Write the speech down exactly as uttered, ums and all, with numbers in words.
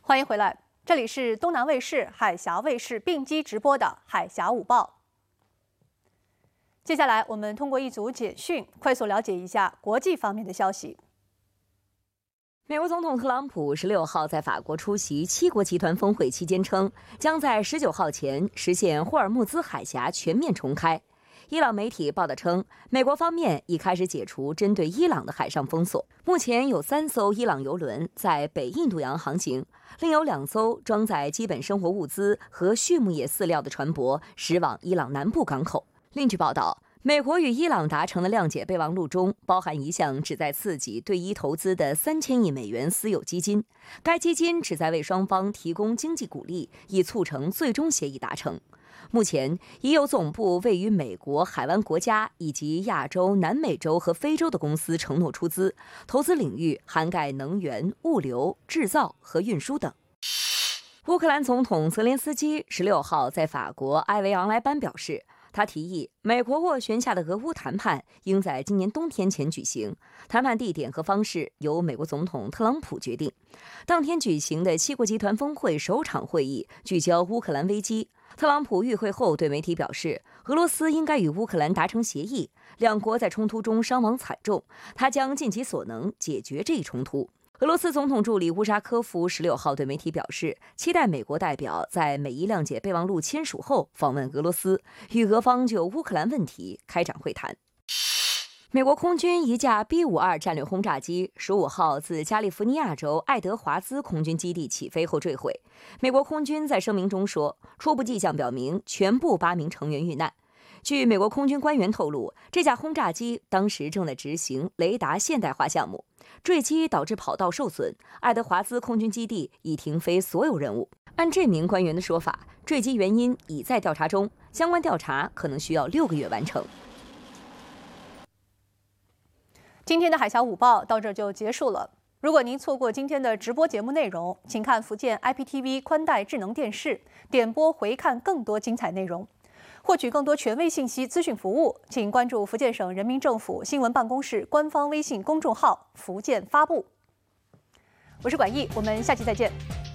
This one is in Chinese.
欢迎回来，这里是东南卫视、海峡卫视并机直播的《海峡午报》。接下来，我们通过一组简讯，快速了解一下国际方面的消息。 美国总统特朗普十六号在法国出席七国集团峰会期间称，将在十九号前实现霍尔木兹海峡全面重开。伊朗媒体报道称，美国方面已开始解除针对伊朗的海上封锁。目前有三艘伊朗油轮在北印度洋航行，另有两艘装载基本生活物资和畜牧业饲料的船舶驶往伊朗南部港口。另据报道，美国与伊朗达成的谅解备忘录中包含一项旨在刺激对伊投资的三千亿美元私有基金，该基金旨在为双方提供经济鼓励，以促成最终协议达成。目前已有总部位于美国海湾国家以及亚洲、南美洲和非洲的公司承诺出资，投资领域涵盖能源、物流、制造和运输等。乌克兰总统泽连斯基十六号在法国埃维昂莱班表示，他提议美国斡旋下的俄乌谈判应在今年冬天前举行，谈判地点和方式由美国总统特朗普决定。当天举行的七国集团峰会首场会议聚焦乌克兰危机。特朗普与会后对媒体表示，俄罗斯应该与乌克兰达成协议，两国在冲突中伤亡惨重，他将尽其所能解决这一冲突。俄罗斯总统助理乌扎科夫十六号对媒体表示，期待美国代表在美伊谅解备忘录签署后访问俄罗斯，与俄方就乌克兰问题开展会谈。美国空军一架 B 五十二 战略轰炸机十五号自加利福尼亚州爱德华兹空军基地起飞后坠毁。美国空军在声明中说，初步迹象表明全部八名成员遇难。据美国空军官员透露，这架轰炸机当时正在执行雷达现代化项目，坠机导致跑道受损，爱德华兹空军基地已停飞所有任务。按这名官员的说法，坠机原因已在调查中，相关调查可能需要六个月完成。 今天的海峡午报到这就结束了。如果您错过今天的直播节目内容，请看福建 I P T V 宽带智能电视点播回看更多精彩内容。获取更多权威信息、资讯服务，请关注福建省人民政府新闻办公室官方微信公众号“福建发布”。我是管毅，我们下期再见。